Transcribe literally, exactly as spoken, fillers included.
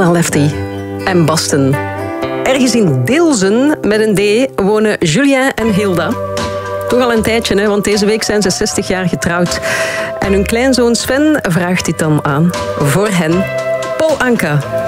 van Lefty en Boston. Ergens in Deelzen met een D wonen Julien en Hilda. Toch al een tijdje, hè, want deze week zijn ze zestig jaar getrouwd. En hun kleinzoon Sven vraagt dit dan aan. Voor hen, Paul Anka.